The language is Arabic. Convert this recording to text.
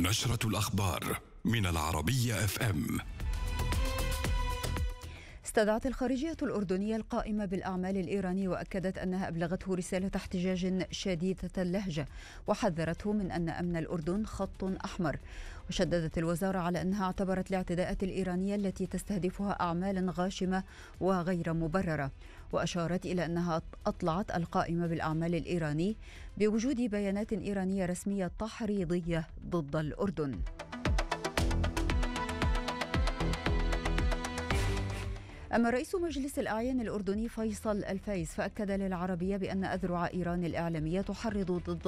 نشرة الأخبار من العربية FM. استدعت الخارجية الأردنية القائمة بالأعمال الإيراني وأكدت أنها أبلغته رسالة احتجاج شديدة اللهجة وحذرته من أن أمن الأردن خط أحمر. وشددت الوزارة على أنها اعتبرت الاعتداءات الإيرانية التي تستهدفها أعمالا غاشمة وغير مبررة، وأشارت إلى أنها أطلعت القائمة بالأعمال الإيراني بوجود بيانات إيرانية رسمية تحريضية ضد الأردن. أما رئيس مجلس الأعيان الأردني فيصل الفايز فأكد للعربية بأن أذرع إيران الإعلامية تحرض ضد